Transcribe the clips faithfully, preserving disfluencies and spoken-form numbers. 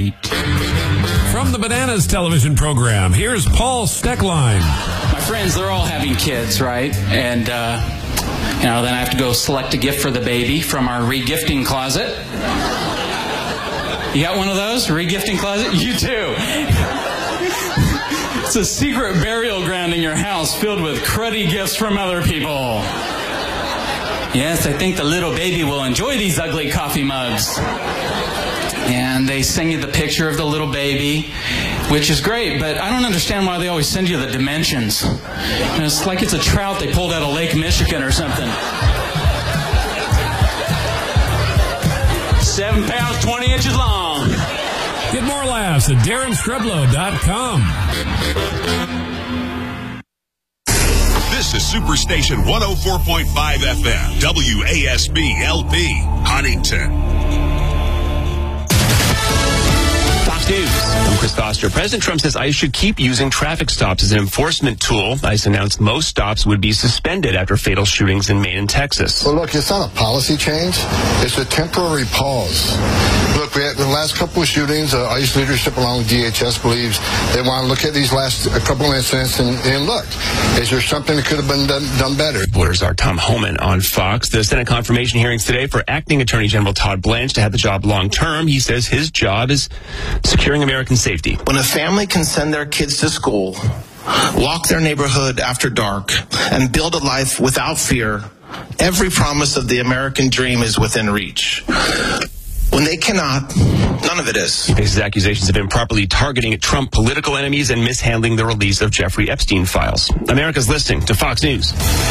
Street. From the Bananas television program, here's Paul Steckline. My friends, they're all having kids, right? And, uh, you know, then I have to go select a gift for the baby from our regifting closet. You got one of those? Regifting closet? You too. It's a secret burial ground in your house filled with cruddy gifts from other people. Yes, I think the little baby will enjoy these ugly coffee mugs. And they send you the picture of the little baby, which is great, but I don't understand why they always send you the dimensions. You know, it's like it's a trout they pulled out of Lake Michigan or something. Seven pounds, twenty inches long. Get more laughs at Darren Streblow dot com. This is Superstation one oh four point five F M, W A S B L P, Huntington. Fox News. I'm Chris Foster. President Trump says ICE should keep using traffic stops as an enforcement tool. ICE announced most stops would be suspended after fatal shootings in Maine and Texas. Well, look, it's not a policy change. It's a temporary pause. Look, we had the last couple of shootings. Uh, ICE leadership along with D H S believes they want to look at these last a couple of incidents and, and look, is there something that could have been done, done better? Reporters are Tom Homan on Fox. The Senate confirmation hearings today for Acting Attorney General Todd Blanche to have the job long term. He says his job is securing American safety. When a family can send their kids to school, walk their neighborhood after dark, and build a life without fear, every promise of the American dream is within reach. When they cannot, none of it is. He faces accusations of improperly targeting Trump political enemies and mishandling the release of Jeffrey Epstein files. America's listening to Fox News.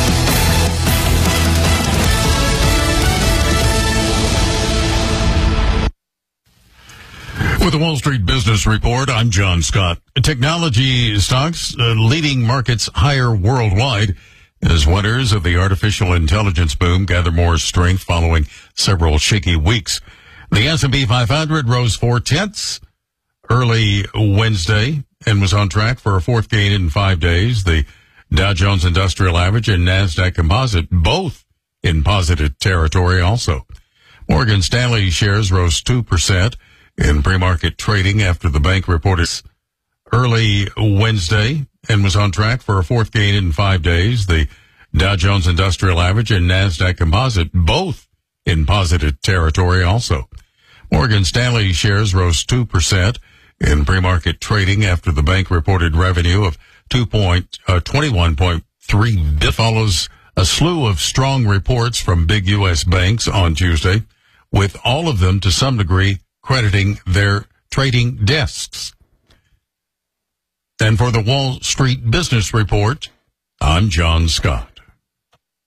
With the Wall Street Business Report, I'm John Scott. Technology stocks uh, leading markets higher worldwide as winners of the artificial intelligence boom gather more strength following several shaky weeks. The S and P five hundred rose four-tenths early Wednesday and was on track for a fourth gain in five days. The Dow Jones Industrial Average and NASDAQ Composite both in positive territory also. Morgan Stanley shares rose two percent in pre-market trading after the bank reported early Wednesday and was on track for a fourth gain in five days. The Dow Jones Industrial Average and NASDAQ Composite both in positive territory also. Morgan Stanley shares rose two percent in pre-market trading after the bank reported revenue of two point, uh, twenty-one point three billion dollars. Follows a slew of strong reports from big U S banks on Tuesday, with all of them to some degree crediting their trading desks. And for the Wall Street Business Report, I'm John Scott.